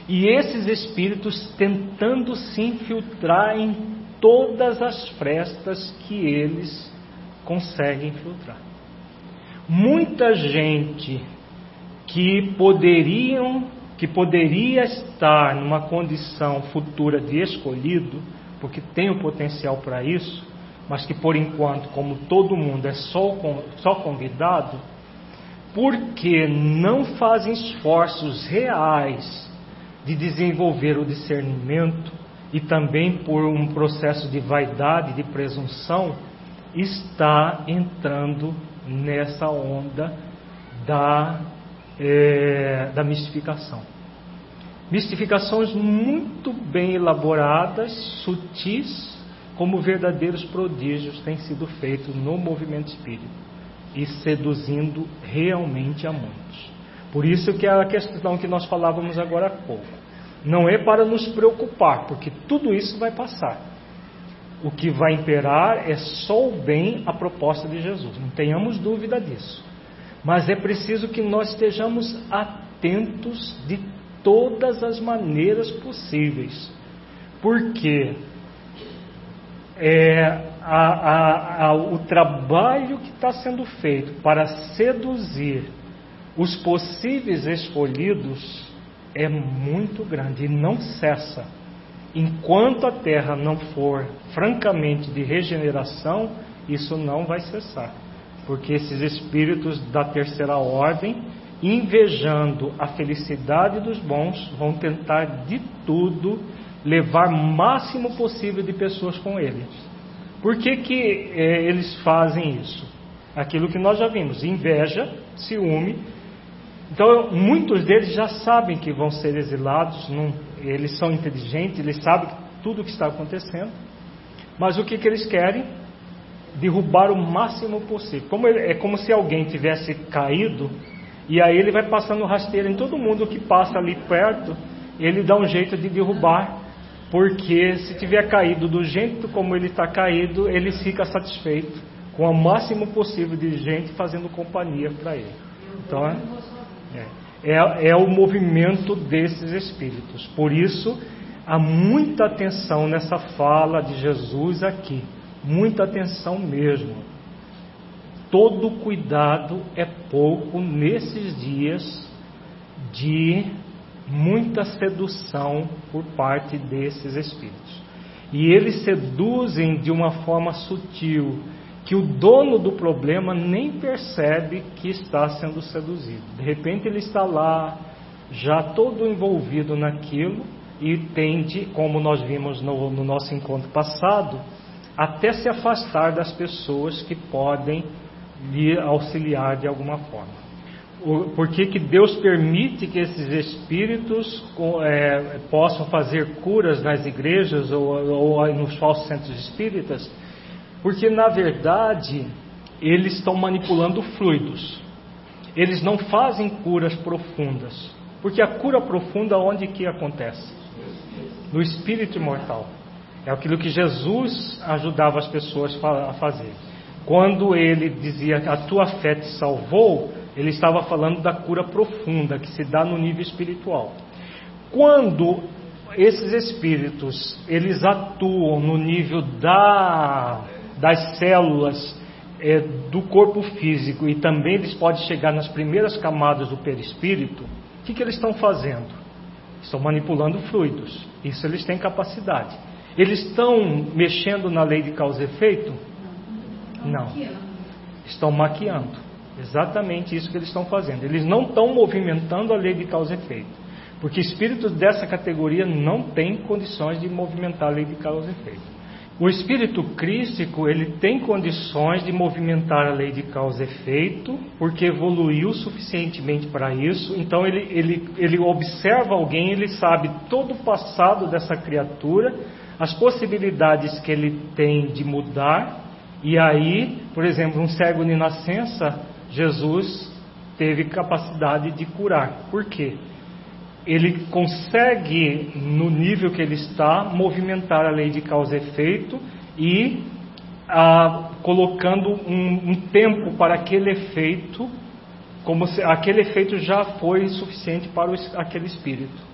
e esses espíritos tentando se infiltrar em todas as frestas que eles conseguem infiltrar. Muita gente que poderia estar numa condição futura de escolhido, porque tem o potencial para isso, mas que por enquanto, como todo mundo, é só convidado, porque não fazem esforços reais de desenvolver o discernimento, e também por um processo de vaidade, de presunção, está entrando nessa onda da mistificação. Mistificações muito bem elaboradas, sutis, como verdadeiros prodígios têm sido feitos no movimento espírita e seduzindo realmente a muitos. Por isso que é a questão que nós falávamos agora há pouco. Não é para nos preocupar, porque tudo isso vai passar. O que vai imperar é só o bem, a proposta de Jesus. Não tenhamos dúvida disso. Mas é preciso que nós estejamos atentos de todas as maneiras possíveis. Porque o trabalho que está sendo feito para seduzir os possíveis escolhidos é muito grande e não cessa. Enquanto a Terra não for francamente de regeneração, isso não vai cessar. Porque esses espíritos da terceira ordem, invejando a felicidade dos bons, vão tentar de tudo levar o máximo possível de pessoas com eles. Por que eles fazem isso? Aquilo que nós já vimos: inveja, ciúme. Então, muitos deles já sabem que vão ser exilados, eles são inteligentes, eles sabem tudo o que está acontecendo, mas o que eles querem? Derrubar o máximo possível. É como se alguém tivesse caído, e aí ele vai passando rasteiro em todo mundo que passa ali perto, ele dá um jeito de derrubar, porque se tiver caído do jeito como ele está caído, ele fica satisfeito com o máximo possível de gente fazendo companhia para ele. Então, é o movimento desses espíritos. Por isso, há muita atenção nessa fala de Jesus aqui. Muita atenção mesmo. Todo cuidado é pouco nesses dias de muita sedução por parte desses espíritos. E eles seduzem de uma forma sutil, que o dono do problema nem percebe que está sendo seduzido. De repente ele está lá, já todo envolvido naquilo, e tende, como nós vimos no nosso encontro passado, até se afastar das pessoas que podem lhe auxiliar de alguma forma. Por que Deus permite que esses espíritos possam fazer curas nas igrejas ou nos falsos centros espíritas? Porque, na verdade, eles estão manipulando fluidos. Eles não fazem curas profundas. Porque a cura profunda, onde que acontece? No espírito imortal. É aquilo que Jesus ajudava as pessoas a fazer. Quando ele dizia, a tua fé te salvou, ele estava falando da cura profunda, que se dá no nível espiritual. Quando esses espíritos, eles atuam no nível das células do corpo físico, e também eles podem chegar nas primeiras camadas do perispírito, o que eles estão fazendo? Estão manipulando fluidos. Isso eles têm capacidade. Eles estão mexendo na lei de causa e efeito? Não. Estão maquiando. Exatamente isso que eles estão fazendo. Eles não estão movimentando a lei de causa e efeito. Porque espíritos dessa categoria não têm condições de movimentar a lei de causa e efeito. O espírito crístico, ele tem condições de movimentar a lei de causa e efeito, porque evoluiu suficientemente para isso. Então ele observa alguém, ele sabe todo o passado dessa criatura, as possibilidades que ele tem de mudar. E aí, por exemplo, um cego de nascença, Jesus teve capacidade de curar. Por quê? Ele consegue, no nível que ele está, movimentar a lei de causa e efeito e colocando um tempo para aquele efeito, como se aquele efeito já foi suficiente para aquele espírito.